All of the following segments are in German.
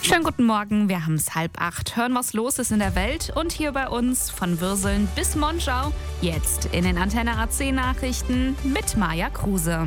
Schönen guten Morgen, wir haben es 7:30. Hören, was los ist in der Welt und hier bei uns von Würseln bis Monschau. Jetzt in den Antenne AC Nachrichten mit Maja Kruse.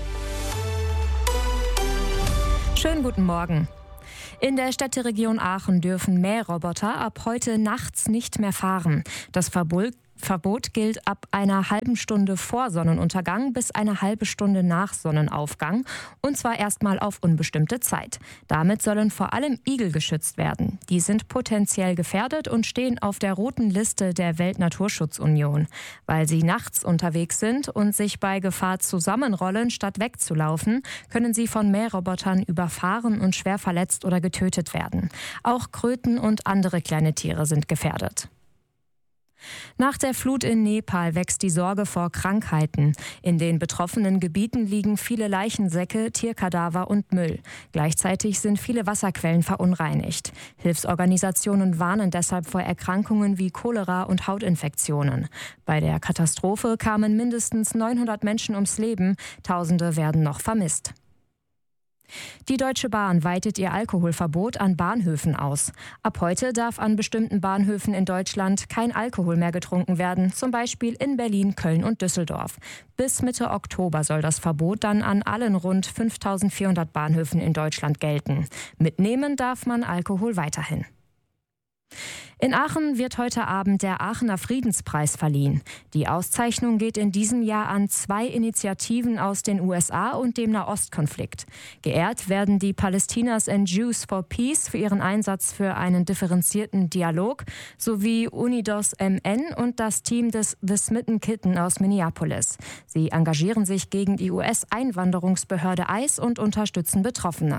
Schönen guten Morgen. In der Städteregion Aachen dürfen Mähroboter ab heute nachts nicht mehr fahren. Das Verbot gilt ab einer halben Stunde vor Sonnenuntergang bis eine halbe Stunde nach Sonnenaufgang und zwar erstmal auf unbestimmte Zeit. Damit sollen vor allem Igel geschützt werden. Die sind potenziell gefährdet und stehen auf der roten Liste der Weltnaturschutzunion. Weil sie nachts unterwegs sind und sich bei Gefahr zusammenrollen, statt wegzulaufen, können sie von Mährobotern überfahren und schwer verletzt oder getötet werden. Auch Kröten und andere kleine Tiere sind gefährdet. Nach der Flut in Nepal wächst die Sorge vor Krankheiten. In den betroffenen Gebieten liegen viele Leichensäcke, Tierkadaver und Müll. Gleichzeitig sind viele Wasserquellen verunreinigt. Hilfsorganisationen warnen deshalb vor Erkrankungen wie Cholera und Hautinfektionen. Bei der Katastrophe kamen mindestens 900 Menschen ums Leben. Tausende werden noch vermisst. Die Deutsche Bahn weitet ihr Alkoholverbot an Bahnhöfen aus. Ab heute darf an bestimmten Bahnhöfen in Deutschland kein Alkohol mehr getrunken werden, zum Beispiel in Berlin, Köln und Düsseldorf. Bis Mitte Oktober soll das Verbot dann an allen rund 5.400 Bahnhöfen in Deutschland gelten. Mitnehmen darf man Alkohol weiterhin. In Aachen wird heute Abend der Aachener Friedenspreis verliehen. Die Auszeichnung geht in diesem Jahr an 2 Initiativen aus den USA und dem Nahostkonflikt. Geehrt werden die Palestinas and Jews for Peace für ihren Einsatz für einen differenzierten Dialog sowie Unidos MN und das Team des The Smitten Kitten aus Minneapolis. Sie engagieren sich gegen die US-Einwanderungsbehörde ICE und unterstützen Betroffene.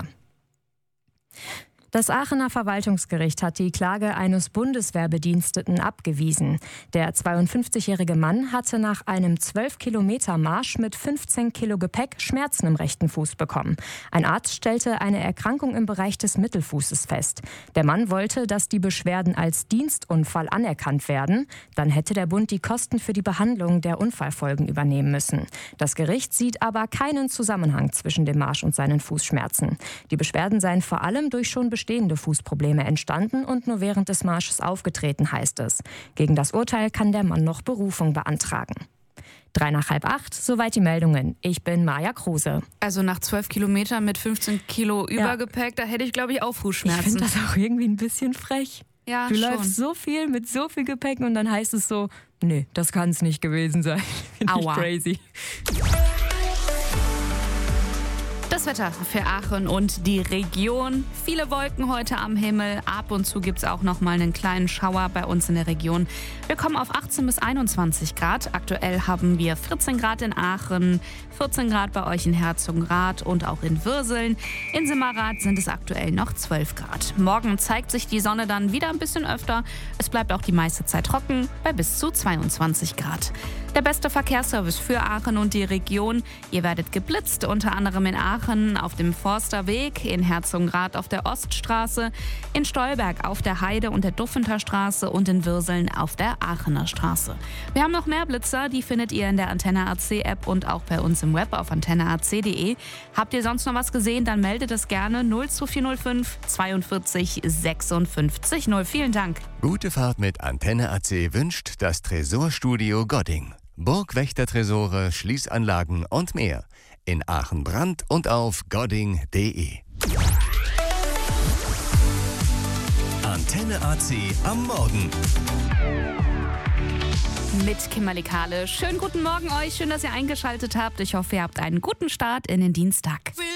Das Aachener Verwaltungsgericht hat die Klage eines Bundeswehrbediensteten abgewiesen. Der 52-jährige Mann hatte nach einem 12-Kilometer-Marsch mit 15 Kilo Gepäck Schmerzen im rechten Fuß bekommen. Ein Arzt stellte eine Erkrankung im Bereich des Mittelfußes fest. Der Mann wollte, dass die Beschwerden als Dienstunfall anerkannt werden. Dann hätte der Bund die Kosten für die Behandlung der Unfallfolgen übernehmen müssen. Das Gericht sieht aber keinen Zusammenhang zwischen dem Marsch und seinen Fußschmerzen. Die Beschwerden seien vor allem durch schon bestehende Fußprobleme entstanden und nur während des Marsches aufgetreten, heißt es. Gegen das Urteil kann der Mann noch Berufung beantragen. 7:55, soweit die Meldungen. Ich bin Maja Kruse. Also nach 12 Kilometern mit 15 Kilo Übergepäck, da hätte ich glaube ich auch Fußschmerzen. Ich finde das auch irgendwie ein bisschen frech. Ja, du schon. läufst so viel mit so viel Gepäck und dann heißt es so, nee, das kann es nicht gewesen sein. Finde ich crazy. Das Wetter für Aachen und die Region. Viele Wolken heute am Himmel. Ab und zu gibt es auch noch mal einen kleinen Schauer bei uns in der Region. Wir kommen auf 18 bis 21 Grad. Aktuell haben wir 14 Grad in Aachen, 14 Grad bei euch in Herzogenrath und auch in Würseln. In Simmerath sind es aktuell noch 12 Grad. Morgen zeigt sich die Sonne dann wieder ein bisschen öfter. Es bleibt auch die meiste Zeit trocken bei bis zu 22 Grad. Der beste Verkehrsservice für Aachen und die Region. Ihr werdet geblitzt, unter anderem in Aachen auf dem Forsterweg, in Herzogenrath auf der Oststraße, in Stolberg auf der Heide und der Duffenter Straße und in Würseln auf der Aachener Straße. Wir haben noch mehr Blitzer, die findet ihr in der Antenne AC App und auch bei uns im Web auf antenneac.de. Habt ihr sonst noch was gesehen, dann meldet es gerne 02405 42 56 0. Vielen Dank. Gute Fahrt mit Antenne AC wünscht das Tresorstudio Godding. Burgwächtertresore, Schließanlagen und mehr. In Aachen-Brand und auf godding.de. Antenne AC am Morgen. Mit Kimberly Kahle. Schönen guten Morgen euch. Schön, dass ihr eingeschaltet habt. Ich hoffe, ihr habt einen guten Start in den Dienstag.